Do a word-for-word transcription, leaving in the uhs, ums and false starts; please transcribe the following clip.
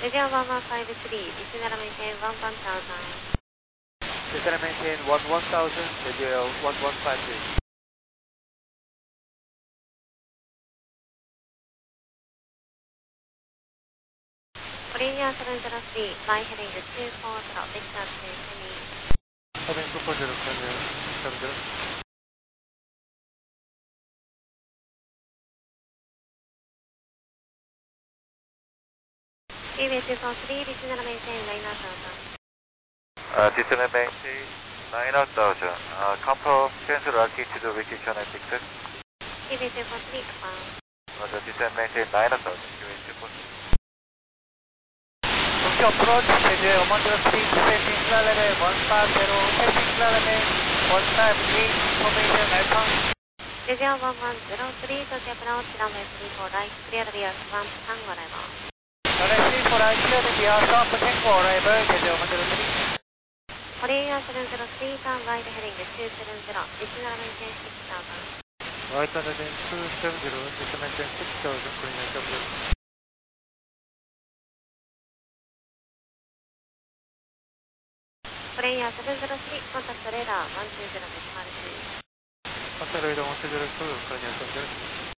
Visual one one five three, descend and maintain one one thousand. Descend and maintain one one thousand, radio one one five three. Korea seven zero three, fly heading two four zero, Victor to Semi. Heading two four zero, seven zero. T V two four three, descend and maintain nine thousand. Uh, descend and maintain nine thousand. Uh, confirm cancel altitude vacation and fixed. T V two four three, affirm. Roger, descend and maintain nine thousand. T V two four three. Tokyo approach, schedule one zero three, descending flight level one five zero, passing flight level one five three, information welcome. Visual one one zero three, Tokyo approach, runway three four right, clear via swamp Tango arrival. Runway three four right, clear via swamp Tango arrival, schedule one zero three. Korea seven zero three, turn right heading two seven zero, descend and maintain six thousand. Right under two seven zero, descend and maintain six thousand, Korea seven zero. Korea seven zero three, contact radar one two zero decimal two. Contact radar one two zero two, Korea seven zero.